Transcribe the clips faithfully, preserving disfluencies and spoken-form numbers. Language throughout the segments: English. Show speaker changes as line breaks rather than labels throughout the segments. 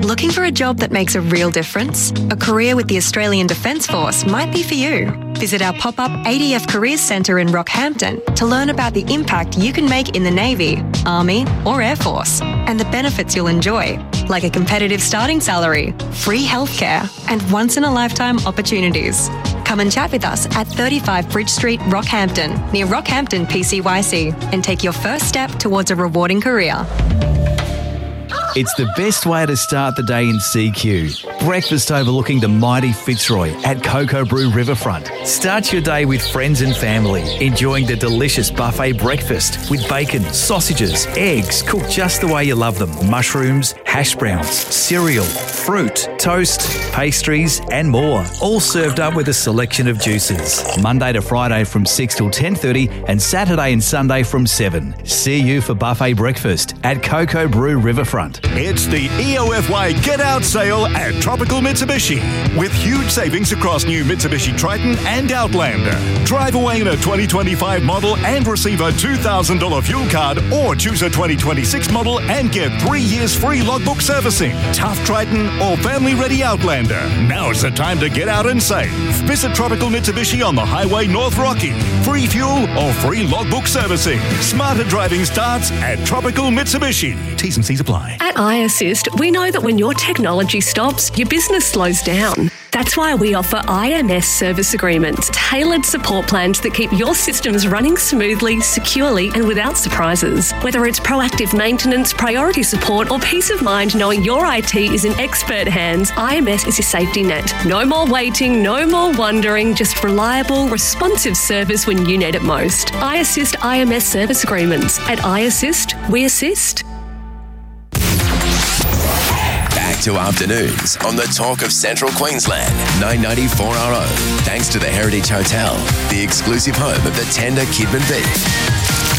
Looking for a job that makes a real difference? A career with the Australian Defence Force might be for you. Visit our pop-up A D F Careers Centre in Rockhampton to learn about the impact you can make in the Navy, Army or Air Force and the benefits you'll enjoy, like a competitive starting salary, free healthcare and once-in-a-lifetime opportunities. Come and chat with us at thirty-five Bridge Street, Rockhampton, near Rockhampton P C Y C, and take your first step towards a rewarding career.
It's the best way to start the day in C Q. Breakfast overlooking the mighty Fitzroy at Cocoa Brew Riverfront. Start your day with friends and family, enjoying the delicious buffet breakfast with bacon, sausages, eggs, cooked just the way you love them, mushrooms, hash browns, cereal, fruit, toast, pastries and more. All served up with a selection of juices. Monday to Friday from six till ten thirty and Saturday and Sunday from seven. See you for buffet breakfast at Cocoa Brew Riverfront.
It's the E O F Y Get Out sale at Tropical Mitsubishi with huge savings across new Mitsubishi Triton and Outlander. Drive away in a twenty twenty-five model and receive a two thousand dollars fuel card, or choose a twenty twenty-six model and get three years free logbook servicing. Tough Triton or family-ready Outlander. Now's the time to get out and save. Visit Tropical Mitsubishi on the Highway North Rocky. Free fuel or free logbook servicing. Smarter driving starts at Tropical Mitsubishi. T's and C's apply.
At iAssist, we know that when your technology stops, your business slows down. That's why we offer I M S service agreements, tailored support plans that keep your systems running smoothly, securely and without surprises. Whether it's proactive maintenance, priority support or peace of mind knowing your I T is in expert hands, I M S is your safety net. No more waiting, no more wondering, just reliable, responsive service when you need it most. iAssist I M S service agreements. At iAssist, we assist.
Back to afternoons on the Talk of Central Queensland, nine ninety four R O. Thanks to the Heritage Hotel, the exclusive home of the tender Kidman beef.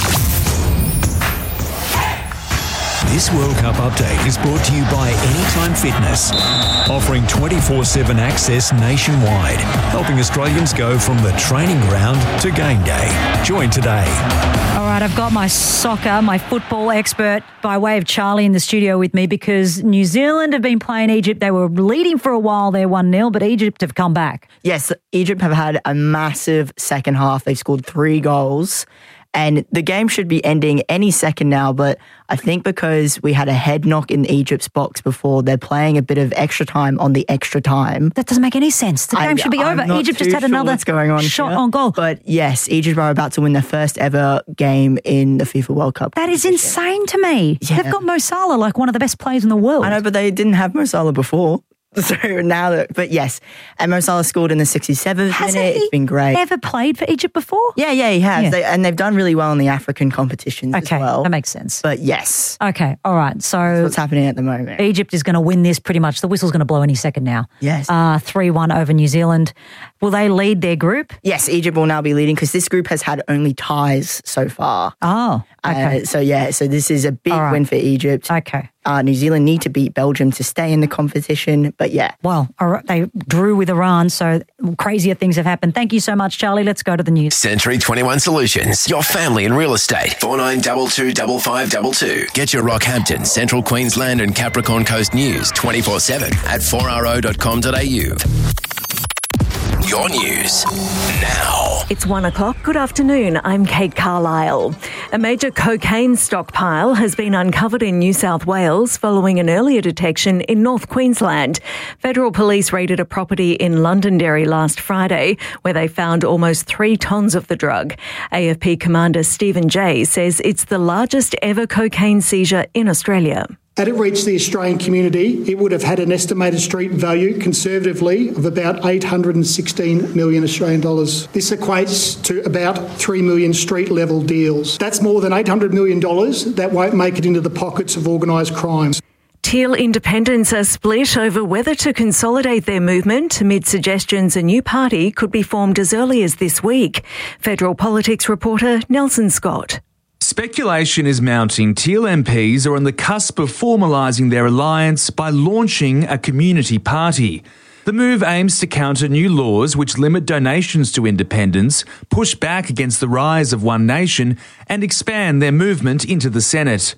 This World Cup update is brought to you by Anytime Fitness, offering twenty-four seven access nationwide, helping Australians go from the training ground to game day. Join today.
All right, I've got my soccer, my football expert by way of Charlie in the studio with me because New Zealand have been playing Egypt. They were leading for a while there one nil, but Egypt have come back.
Yes, Egypt have had a massive second half. They've scored three goals. And the game should be ending any second now, but I think because we had a head knock in Egypt's box before, they're playing a bit of extra time on the extra time.
That doesn't make any sense. The game I, should be I'm over. Egypt just had sure another going on shot here. on goal.
But yes, Egypt are about to win their first ever game in the FIFA World Cup.
That is insane to me. Yeah. They've got Mo Salah, like one of the best players in the world.
I know, but they didn't have Mo Salah before. So now that, but yes, and Mo Salah scored in the sixty-seventh
has
minute.
He
it's been great.
Ever played for Egypt before?
Yeah, yeah, he has. Yeah. They, and they've done really well in the African competitions
okay,
as well.
That makes sense.
But yes.
Okay, all right. So
that's what's happening at the moment.
Egypt is going to win this pretty much. The whistle's going to blow any second now.
Yes.
Uh, three one over New Zealand. Will they lead their group?
Yes, Egypt will now be leading because this group has had only ties so far.
Oh, okay.
Uh, so yeah, so this is a big right. win for Egypt.
Okay.
Uh, New Zealand need to beat Belgium to stay in the competition, but yeah.
Well, they drew with Iran, so crazier things have happened. Thank you so much, Charlie. Let's go to the news.
Century twenty-one Solutions, your family in real estate. four nine two two five five two two. Get your Rockhampton, Central Queensland and Capricorn Coast news twenty-four seven at four r o dot com dot a u. Your news now.
It's one o'clock. Good afternoon. I'm Kate Carlisle. A major cocaine stockpile has been uncovered in New South Wales following an earlier detection in North Queensland. Federal police raided a property in Londonderry last Friday where they found almost three tonnes of the drug. A F P commander Stephen Jay says it's the largest ever cocaine seizure in Australia.
Had it reached the Australian community, it would have had an estimated street value, conservatively, of about eight hundred sixteen million Australian dollars. This equates to about three million street-level deals. That's more than eight hundred million dollars that won't make it into the pockets of organised crime.
Teal independents are split over whether to consolidate their movement amid suggestions a new party could be formed as early as this week. Federal politics reporter Nelson Scott.
Speculation is mounting Teal M Ps are on the cusp of formalising their alliance by launching a community party. The move aims to counter new laws which limit donations to independents, push back against the rise of One Nation and expand their movement into the Senate.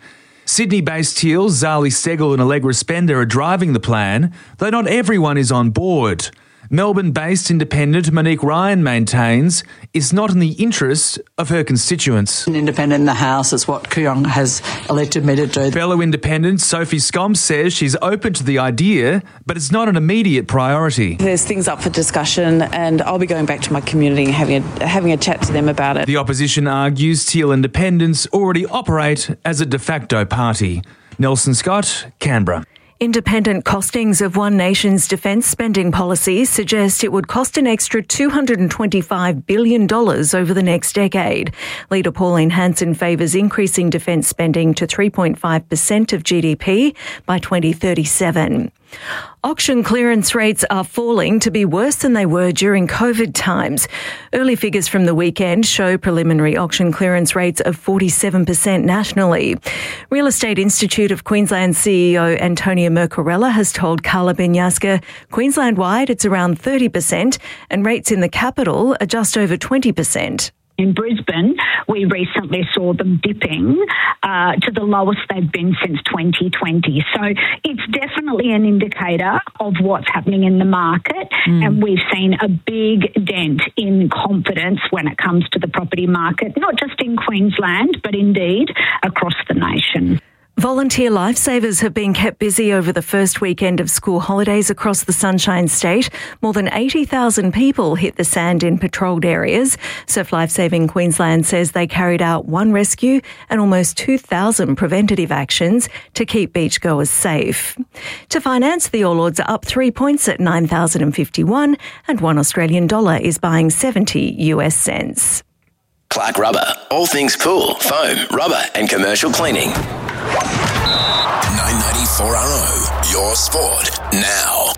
Sydney-based Teals Zali Segel and Allegra Spender are driving the plan, though not everyone is on board. Melbourne-based independent Monique Ryan maintains it's not in the interest of her constituents.
An independent in the House is what Kooyong has elected me to do.
Fellow independent Sophie Scombe says she's open to the idea, but it's not an immediate priority.
There's things up for discussion and I'll be going back to my community and having a, having a chat to them about it.
The opposition argues Teal independents already operate as a de facto party. Nelson Scott, Canberra.
Independent costings of One Nation's defence spending policy suggest it would cost an extra two hundred twenty-five billion dollars over the next decade. Leader Pauline Hanson favours increasing defence spending to three point five percent of G D P by twenty thirty-seven. Auction clearance rates are falling to be worse than they were during COVID times. Early figures from the weekend show preliminary auction clearance rates of forty-seven percent nationally. Real Estate Institute of Queensland C E O Antonia Mercorella has told Carla Benyaska Queensland-wide it's around thirty percent and rates in the capital are just over twenty percent.
In Brisbane, we recently saw them dipping uh, to the lowest they've been since twenty twenty. So it's definitely an indicator of what's happening in the market, mm. and we've seen a big dent in confidence when it comes to the property market, not just in Queensland, but indeed across the nation.
Volunteer lifesavers have been kept busy over the first weekend of school holidays across the Sunshine State. More than eighty thousand people hit the sand in patrolled areas. Surf Lifesaving Queensland says they carried out one rescue and almost two thousand preventative actions to keep beachgoers safe. To finance, the All Ords are up three points at nine thousand fifty-one and one Australian dollar is buying seventy US cents.
Clark Rubber. All things pool, foam, rubber and commercial cleaning. nine ninety-four R O, your sport now.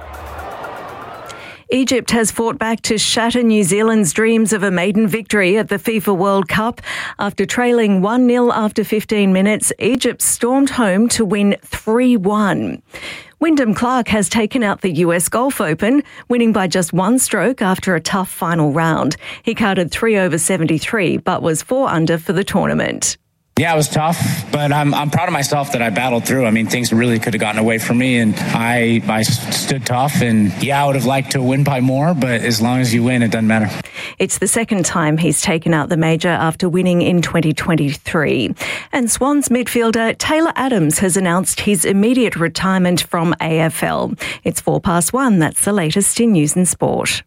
Egypt has fought back to shatter New Zealand's dreams of a maiden victory at the FIFA World Cup. After trailing one nil after fifteen minutes, Egypt stormed home to win three one. Wyndham Clark has taken out the U S Golf Open, winning by just one stroke after a tough final round. He carded three over seventy-three, but was four under for the tournament.
Yeah, it was tough, but I'm I'm proud of myself that I battled through. I mean, things really could have gotten away from me, and I I stood tough. And yeah, I would have liked to win by more, but as long as you win, it doesn't matter.
It's the second time he's taken out the major after winning in twenty twenty-three. And Swans midfielder Taylor Adams has announced his immediate retirement from A F L. It's four past one. That's the latest in news and sport.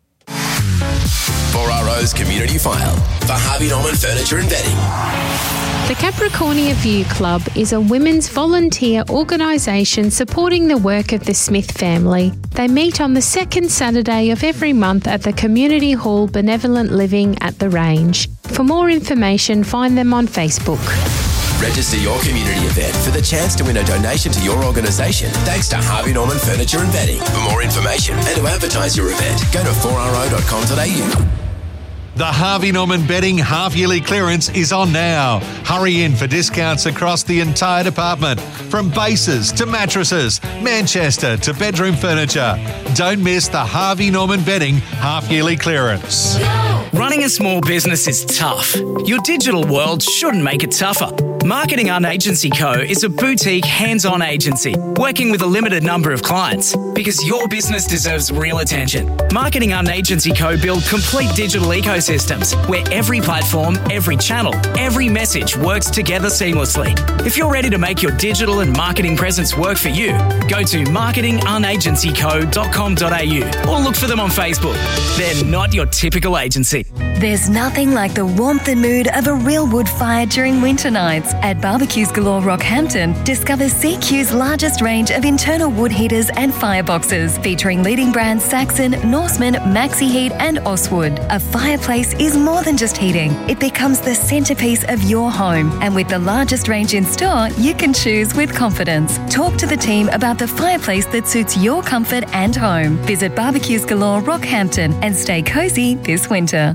four R O's Community File for Harvey Norman Furniture and Bedding.
The Capricornia View Club is a women's volunteer organisation supporting the work of the Smith family. They meet on the second Saturday of every month at the Community Hall Benevolent Living at the Range. For more information, find them on Facebook.
Register your community event for the chance to win a donation to your organisation thanks to Harvey Norman Furniture and Bedding. For more information and to advertise your event, go to four r o dot com dot a u.
The Harvey Norman Bedding half-yearly clearance is on now. Hurry in for discounts across the entire department, from bases to mattresses, Manchester to bedroom furniture. Don't miss the Harvey Norman Bedding half-yearly clearance.
Running a small business is tough. Your digital world shouldn't make it tougher. Marketing Un Agency Co is a boutique, hands-on agency working with a limited number of clients because your business deserves real attention. Marketing Un Agency Co build complete digital ecosystems where every platform, every channel, every message works together seamlessly. If you're ready to make your digital and marketing presence work for you, go to marketing un agency co dot com dot a u or look for them on Facebook. They're not your typical agency.
There's nothing like the warmth and mood of a real wood fire during winter nights. At Barbecues Galore Rockhampton, discover C Q's largest range of internal wood heaters and fireboxes, featuring leading brands Saxon, Norseman, Maxi Heat and Oswood. A fireplace is more than just heating. It becomes the centrepiece of your home. And with the largest range in store, you can choose with confidence. Talk to the team about the fireplace that suits your comfort and home. Visit Barbecues Galore Rockhampton and stay cozy this winter.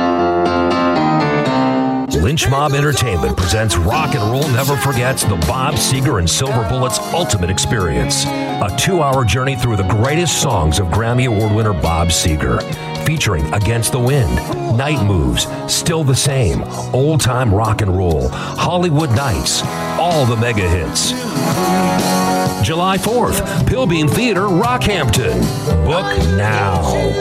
Lynch Mob Entertainment presents Rock and Roll Never Forgets the Bob Seger and Silver Bullets Ultimate Experience, a two-hour journey through the greatest songs of Grammy Award winner Bob Seger, featuring Against the Wind, Night Moves, Still the Same, Old Time Rock and Roll, Hollywood Nights, all the mega hits. July fourth, Pilbeam Theatre, Rockhampton. Book now.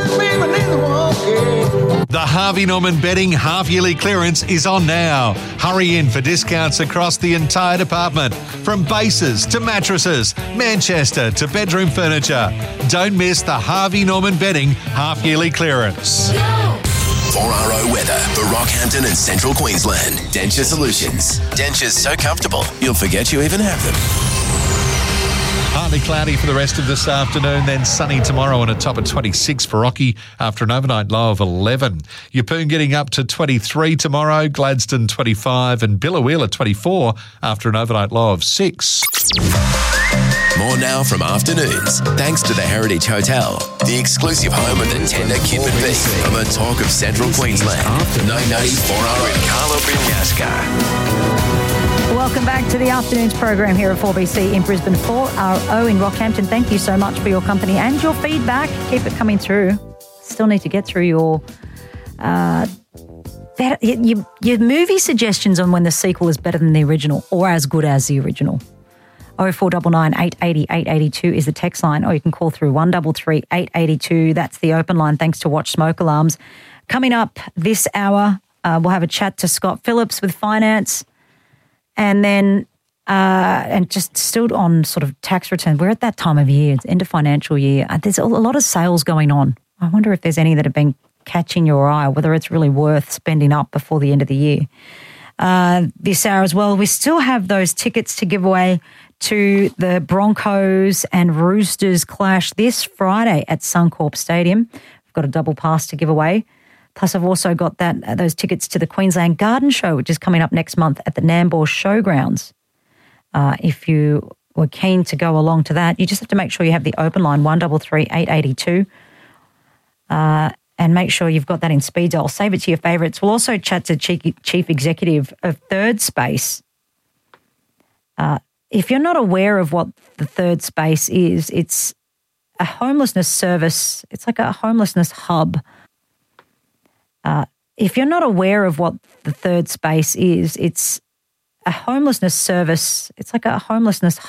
The Harvey Norman Bedding half-yearly clearance is on now. Hurry in for discounts across the entire department, from bases to mattresses, Manchester to bedroom furniture. Don't miss the Harvey Norman Bedding half-yearly clearance.
four R O weather for Rockhampton and Central Queensland. Denture Solutions. Dentures so comfortable, you'll forget you even have them.
Partly cloudy for the rest of this afternoon, then sunny tomorrow and a top of twenty-six for Rocky after an overnight low of eleven. Yeppoon getting up to twenty-three tomorrow, Gladstone twenty-five and Billawheeler twenty-four after an overnight low of six.
More now from afternoons, thanks to the Heritage Hotel, the exclusive home of the tender kip and beef from a talk of Central Queensland. nine ninety-four R in Carlo Brunasca.
Welcome back to the afternoon's program here at four B C in Brisbane, four R O in Rockhampton. Thank you so much for your company and your feedback. Keep it coming through. Still need to get through your uh, better, your, your movie suggestions on when the sequel is better than the original or as good as the original. oh four nine nine, eight eight zero, eight eight two is the text line, or you can call through one three three, eight eight two. That's the open line, thanks to Watch Smoke Alarms. Coming up this hour, uh, we'll have a chat to Scott Phillips with finance. And then, uh, and just still on sort of tax return, we're at that time of year, it's end of financial year. Uh, there's a lot of sales going on. I wonder if there's any that have been catching your eye, whether it's really worth spending up before the end of the year. Uh, this hour as well, we still have those tickets to give away to the Broncos and Roosters clash this Friday at Suncorp Stadium. We've got a double pass to give away. Plus, I've also got that uh, those tickets to the Queensland Garden Show, which is coming up next month at the Nambour Showgrounds. Uh, if you were keen to go along to that, you just have to make sure you have the open line, one three three, eight eight two, uh, and make sure you've got that in speed dial. Save it to your favourites. We'll also chat to Chief, Chief Executive of Third Space. Uh, if you're not aware of what the Third Space is, it's a homelessness service. It's like a homelessness hub. Uh, if you're not aware of what the Third Space is, it's a homelessness service. It's like a homelessness